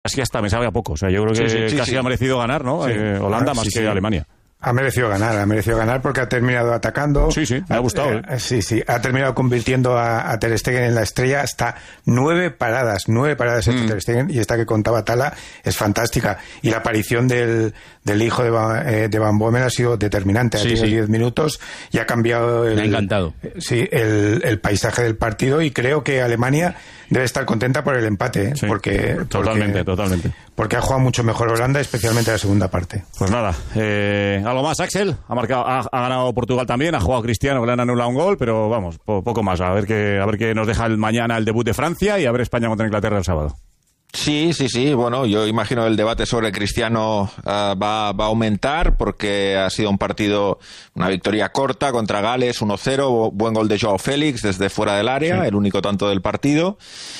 Casi hasta me sabe a poco. O sea, yo creo que casi ha merecido ganar, ¿no? Sí. Holanda más que Alemania. Ha merecido ganar porque ha terminado atacando. Sí, me ha gustado. Sí, ha terminado convirtiendo a Ter Stegen en la estrella. Hasta 9 paradas hecho Ter Stegen, y esta que contaba Tala es fantástica. Y la aparición del hijo de Van Bommel ha sido determinante. Ha tenido 10 minutos y ha cambiado me ha encantado. El paisaje del partido, y creo que Alemania debe estar contenta por el empate, totalmente. Porque ha jugado mucho mejor Holanda, especialmente la segunda parte. Pues nada, algo más, Axel. Ha ganado Portugal también, ha jugado Cristiano, que le han anulado un gol, pero vamos, poco más. A ver qué nos deja mañana el debut de Francia, y a ver España contra Inglaterra el sábado. Sí. Bueno, yo imagino el debate sobre Cristiano va a aumentar, porque ha sido un partido, una victoria corta contra Gales, 1-0, buen gol de Joao Félix desde fuera del área, el único tanto del partido.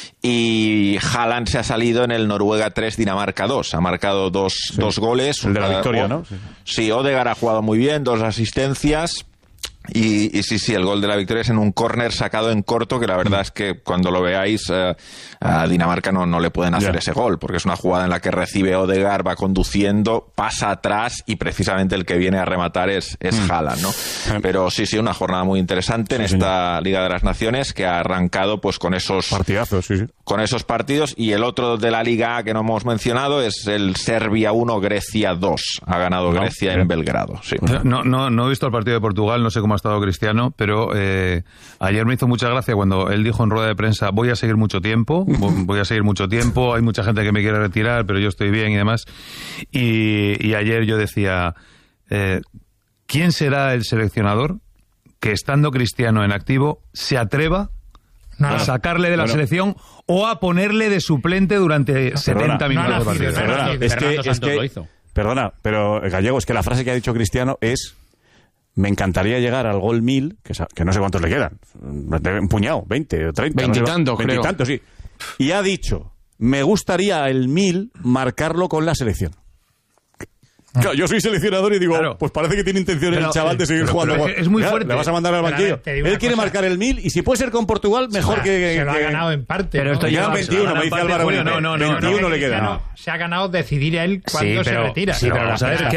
Y Haaland se ha salido en el Noruega 3, Dinamarca 2. Ha marcado dos goles. El de la victoria, ¿no? Sí, Odegaard ha jugado muy bien, 2 asistencias. Y sí, el gol de la victoria es en un córner sacado en corto, que la verdad es que cuando lo veáis a Dinamarca no le pueden hacer ese gol, porque es una jugada en la que recibe Odegaard, va conduciendo, pasa atrás, y precisamente el que viene a rematar es Haaland, ¿no? Pero sí, una jornada muy interesante en esta Liga de las Naciones, que ha arrancado pues con esos partidazos, con esos partidos. Y el otro de la Liga A que no hemos mencionado es el Serbia 1, Grecia 2. Ha ganado Grecia en Belgrado. Sí. No he visto el partido de Portugal, no sé cómo ha estado Cristiano, pero ayer me hizo mucha gracia cuando él dijo en rueda de prensa: voy a seguir mucho tiempo, hay mucha gente que me quiere retirar, pero yo estoy bien y demás. Y ayer yo decía, ¿quién será el seleccionador que, estando Cristiano en activo, se atreva a sacarle de la selección o a ponerle de suplente durante 70 minutos de partido? Perdona, pero Gallego, es que la frase que ha dicho Cristiano es: me encantaría llegar al gol 1000, que no sé cuántos le quedan, un puñado, 20 o 30. 20 y tantos, creo. 20 y tantos, sí. Y ha dicho: me gustaría el 1000 marcarlo con la selección. Claro, yo soy seleccionador y digo, pues parece que tiene intención el chaval de seguir jugando. Es muy fuerte. Le vas a mandar al banquillo. Él quiere marcar el 1000, y si puede ser con Portugal, mejor que... Se lo ha ganado en parte. Pero esto ya 21, me dice Álvaro. 21 le queda. Se ha ganado decidir él cuándo se retira. Sí, pero vamos a ver, que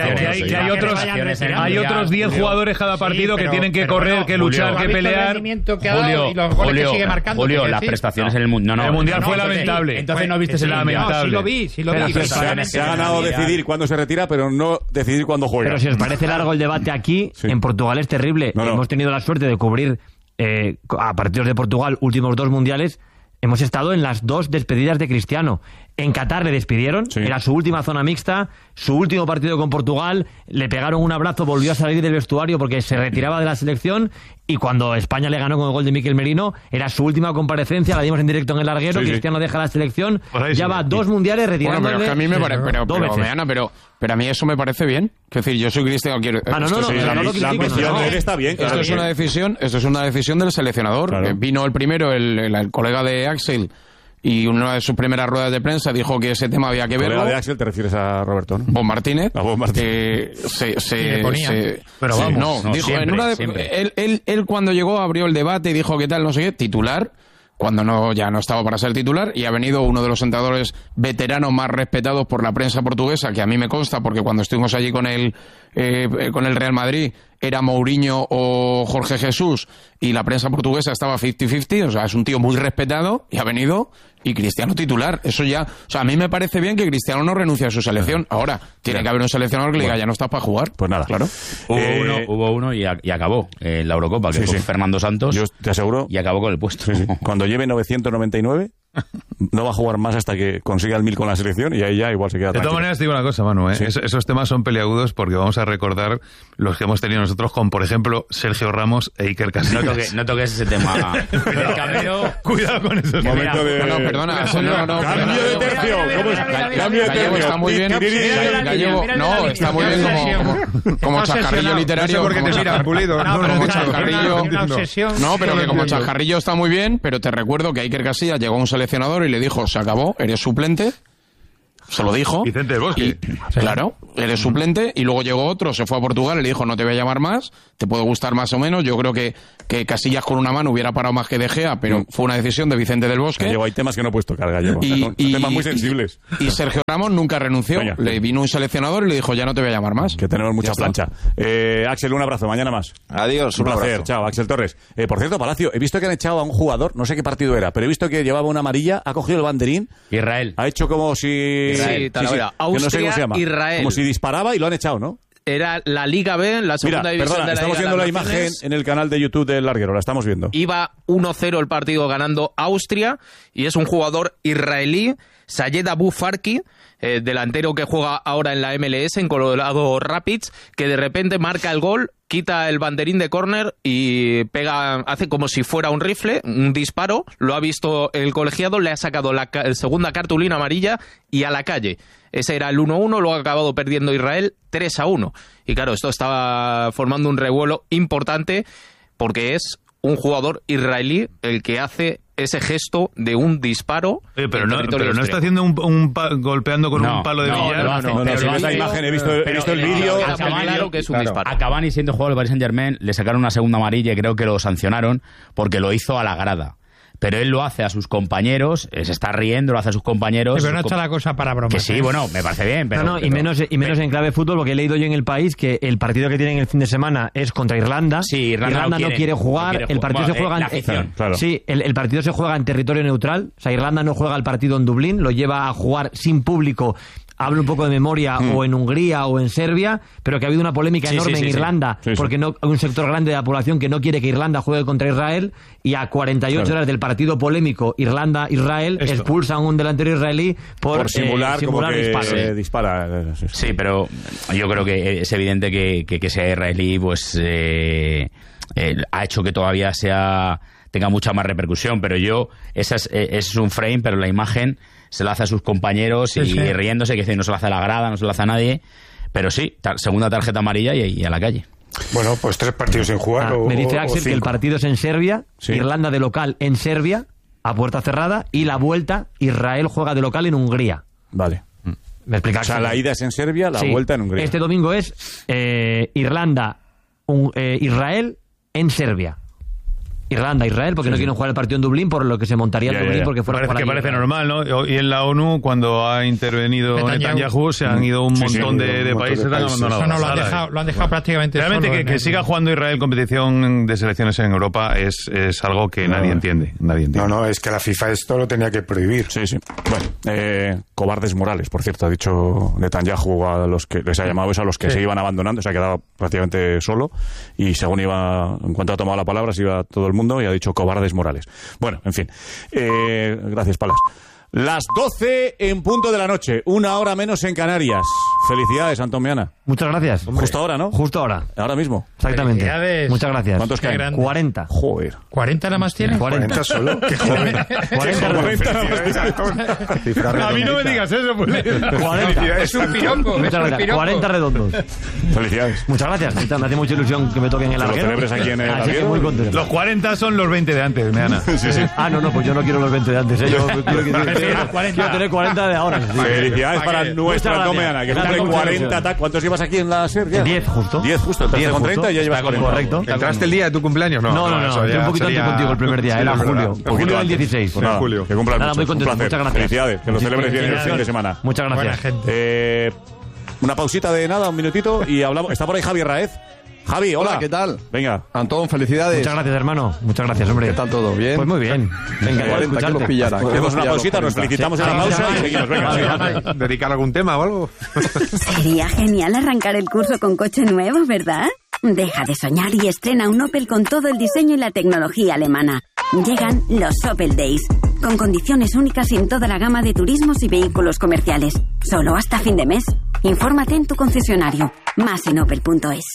hay otros 10 jugadores cada partido que tienen que correr, que luchar, que pelear. Julio, las prestaciones en el Mundial. El Mundial fue lamentable. Entonces no viste el lamentable. Sí lo vi. Se ha ganado decidir cuándo se retira, pero no decidir cuándo juega. Pero si os parece largo el debate aquí, en Portugal es terrible. Hemos tenido la suerte de cubrir a partidos de Portugal últimos 2 mundiales. Hemos estado en las 2 despedidas de Cristiano. En Qatar le despidieron, era su última zona mixta, su último partido con Portugal, le pegaron un abrazo, volvió a salir del vestuario porque se retiraba de la selección, y cuando España le ganó con el gol de Mikel Merino, era su última comparecencia, la dimos en directo en el larguero, Cristiano deja la selección, ya va 2 mundiales retirándole. Bueno, pero es que a mí me parece, pero a mí eso me parece bien. Es decir, yo soy Cristiano, quiero... Él está bien. Esto es una decisión del seleccionador. Claro. Vino el primero, el colega de Axel, y una de sus primeras ruedas de prensa dijo que ese tema había que verlo. ¿Colega de Axel te refieres a Roberto, no? Bob Martínez. A Bob Martínez. Pero vamos, dijo, siempre, en una él cuando llegó abrió el debate y dijo que tal, no sé qué, titular, cuando ya no estaba para ser titular, y ha venido uno de los entrenadores veteranos más respetados por la prensa portuguesa, que a mí me consta, porque cuando estuvimos allí con el Real Madrid era Mourinho o Jorge Jesús, y la prensa portuguesa estaba 50-50, o sea, es un tío muy respetado, y ha venido, y Cristiano titular. Eso ya, o sea, a mí me parece bien que Cristiano no renuncie a su selección. Ahora, tiene que haber un seleccionador que le diga, ya no estás para jugar. Pues nada, claro. Hubo uno y acabó en la Eurocopa, que fue Fernando Santos. Yo te aseguro. Y acabó con el puesto. Cuando lleve 999, no va a jugar más hasta que consiga el 1000 con la selección, y ahí ya igual se queda tranquilo. De todas maneras, te digo una cosa, Manu, esos temas son peliagudos, porque vamos a recordar los que hemos tenido nosotros con, por ejemplo, Sergio Ramos e Iker Casillas. No toques ese tema. Cuidado con eso. Perdona. Cambio de tercio. Cambio de tercio. Está muy bien. Gallego, no, está muy bien como chascarrillo literario. Porque te mira, Pulido. Como chascarrillo. No, pero que como chascarrillo está muy bien, pero te recuerdo que Iker Casillas llegó a un seleccionador y le dijo, se acabó, eres suplente. se lo dijo. Vicente del Bosque. Claro, eres suplente, y luego llegó otro, se fue a Portugal y le dijo, no te voy a llamar más, te puede gustar más o menos. Yo creo que Casillas con una mano hubiera parado más que De Gea, pero fue una decisión de Vicente del Bosque. Gallego, hay temas que no he puesto carga, Gallego. Temas muy sensibles. Y Sergio Ramos nunca renunció. Venga. Le vino un seleccionador y le dijo, ya no te voy a llamar más. Que tenemos mucha plancha. Axel, un abrazo, mañana más. Adiós, un placer. Chao, Axel Torres. Por cierto, Palacio, he visto que han echado a un jugador, no sé qué partido era, pero he visto que llevaba una amarilla, ha cogido el banderín. Israel. Ha hecho como si... Israel, Austria, no sé cómo se llama. Israel. Como si disparaba y lo han echado, ¿no? Era la Liga B, la segunda división de la estamos viendo la imagen en el canal de YouTube del Larguero, la estamos viendo. Iba 1-0 el partido ganando Austria, y es un jugador israelí, Sayed Abu Farki, delantero que juega ahora en la MLS, en Colorado Rapids, que de repente marca el gol, quita el banderín de córner y hace como si fuera un rifle, un disparo, lo ha visto el colegiado, le ha sacado la segunda cartulina amarilla y a la calle. Ese era el 1-1, lo ha acabado perdiendo Israel 3-1. Y claro, esto estaba formando un revuelo importante porque es un jugador israelí el que hace ese gesto de un disparo. Pero no está haciendo golpeando con un palo de billar. No, si ves la imagen, he visto el vídeo. Claro que es un disparo. A Cavani, siendo jugador del Paris Saint-Germain, le sacaron una segunda amarilla y creo que lo sancionaron porque lo hizo a la grada. Pero él lo hace a sus compañeros, se está riendo, lo hace a sus compañeros. Pero no está la cosa para bromas. Que sí, bueno, me parece bien. Pero, y menos en clave de fútbol, porque he leído yo en El País que el partido que tienen el fin de semana es contra Irlanda. Sí, Irlanda no quiere jugar. El partido se juega el partido se juega en territorio neutral. O sea, Irlanda no juega el partido en Dublín, lo lleva a jugar sin público. Hablo un poco de memoria, o en Hungría o en Serbia, pero que ha habido una polémica enorme en Irlanda, porque no hay un sector grande de la población que no quiere que Irlanda juegue contra Israel, y a 48 horas del partido polémico Irlanda-Israel expulsan a un delantero israelí por simular como que dispara. Sí, pero yo creo que es evidente que sea israelí, pues ha hecho que todavía tenga mucha más repercusión, pero es un frame, pero la imagen se la hace a sus compañeros y riéndose, que no se la hace a la grada, no se la hace a nadie, pero sí, segunda tarjeta amarilla y a la calle. Bueno, pues 3 partidos sin jugar. Me dice Axel que el partido es en Serbia, Irlanda de local en Serbia, a puerta cerrada, y la vuelta, Israel juega de local en Hungría. Vale. ¿Me explicas? O sea, la ida es en Serbia, la vuelta en Hungría. Este domingo es Irlanda, Israel en Serbia. Irlanda-Israel, porque no quieren jugar el partido en Dublín, por lo que se montaría en Dublín, porque fuera parece normal, ¿no? Y en la ONU, cuando ha intervenido Netanyahu, se han ido un montón de países, han abandonado. Eso no, lo han dejado prácticamente realmente solo. Que siga jugando Israel competición de selecciones en Europa es algo que nadie entiende. No, es que la FIFA esto lo tenía que prohibir. Sí. Bueno, cobardes morales, por cierto, ha dicho Netanyahu a los que les ha llamado eso, a los que se iban abandonando, se ha quedado prácticamente solo, y según en cuanto ha tomado la palabra, se iba todo el mundo y ha dicho cobardes morales. Bueno, en fin. Gracias, Palas. Las 12 en punto de la noche, 1 hora menos en Canarias. Felicidades, Antón Meana. Muchas gracias. Justo ahora, ¿no? Justo ahora. Ahora mismo. Exactamente. Muchas gracias. ¿Cuántos caen? 40. Joder. ¿40 nada más tienen? 40 solo. Qué joven. 40 A mí no me digas eso, pues. 40. Es un piropo. Muchas gracias. 40 redondos. Felicidades. Muchas gracias. Me hace mucha ilusión que me toquen el Larguero. Lo celebres aquí en el Larguero. Muy contento. Los 40 son los 20 de antes, Meana. Sí. No, pues yo no quiero los 20 de antes. Yo quiero tener 40 de ahora. Felicidades para nuestra Antón Meana, que cumple 40. ¿Cuántos llevas aquí en la SER? 10 justo. 10 justo. Entraste con 30 y ya llevas 40. Correcto. ¿Entraste el día de tu cumpleaños? No. Estoy un poquito antes contigo el primer día. Era julio. Julio del 16. Pues nada, julio. Que cumplas mucho. Muy contento. Muchas gracias. Felicidades. Que lo celebres bien el fin de semana. Muchas gracias. Una pausita de nada, un minutito, y hablamos. Está por ahí Javi Raez. Javi, hola. ¿Qué tal? Venga. Antón, felicidades. Muchas gracias, hermano. Muchas gracias, hombre. ¿Qué tal todo? ¿Bien? Pues muy bien. Venga, 40, ¿quién los pillara? Hacemos una pausita, nos felicitamos en la pausa y seguimos. Venga. ¿Dedicar algún tema o algo? Sería genial arrancar el curso con coche nuevo, ¿verdad? Deja de soñar y estrena un Opel con todo el diseño y la tecnología alemana. Llegan los Opel Days, con condiciones únicas en toda la gama de turismos y vehículos comerciales. Solo hasta fin de mes. Infórmate en tu concesionario. Más en opel.es.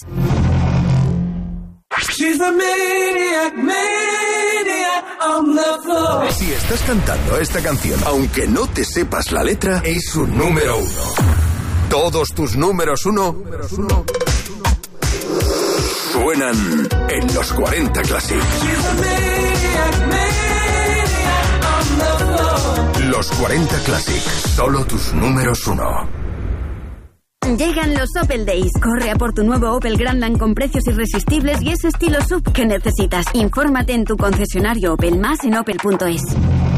Si estás cantando esta canción, aunque no te sepas la letra, es un número 1. Todos tus números 1 suenan en los 40 Classic. Los Los 40 Classic. Solo tus números 1. Llegan los Opel Days. Corre a por tu nuevo Opel Grandland con precios irresistibles y ese estilo SUV que necesitas. Infórmate en tu concesionario Opel, más en opel.es.